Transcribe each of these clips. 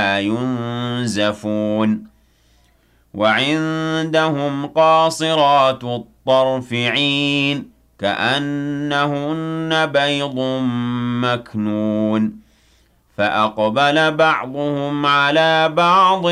ينزفون وعندهم قاصرات الطرف عين كأنهن بيض مكنون فأقبل بعضهم على بعض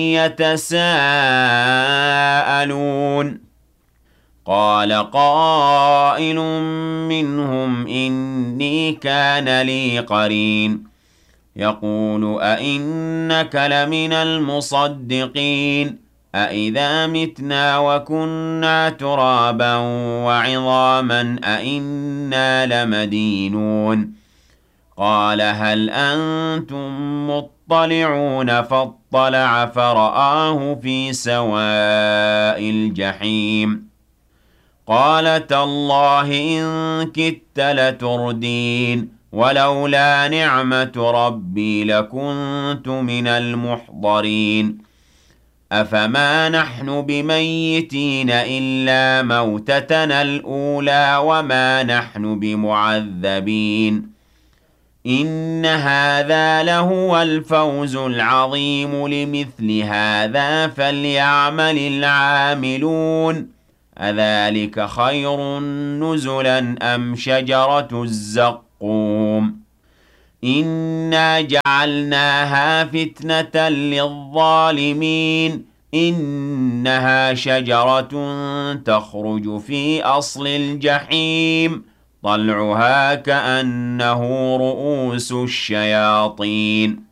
يتساءلون قال قائل منهم إني كان لي قرين يقول أئنك لمن المصدقين أئذا متنا وكنا ترابا وعظاما أئنا لمدينون قال هل أنتم مطلعون فاطلع فرآه في سواء الجحيم قال تالله إن كدت لتردين ولولا نعمة ربي لكنت من المحضرين أفما نحن بميتين إلا موتتنا الأولى وما نحن بمعذبين إن هذا لهو الفوز العظيم لمثل هذا فليعمل العاملون أذلك خير نزلا أم شجرة الزقوم إنا جعلناها فتنة للظالمين إنها شجرة تخرج في أصل الجحيم طلعها كأنه رؤوس الشياطين